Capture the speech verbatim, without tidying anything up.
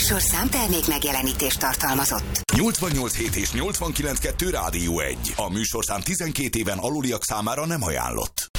műsorszám termék megjelenítést tartalmazott. nyolcvannyolc hét és nyolcvankilenc kettő Rádió egy. A műsorszám tizenkét éven aluliak számára nem ajánlott.